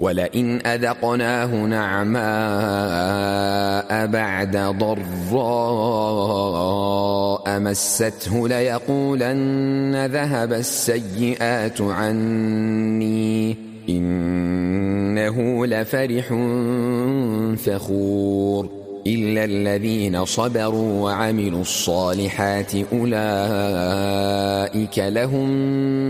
ولئن أذقناه نعماء بعد ضراء مسته ليقولن ذهب السيئات عني إنه لفرح فخور إلا الذين صبروا وعملوا الصالحات أولئك لهم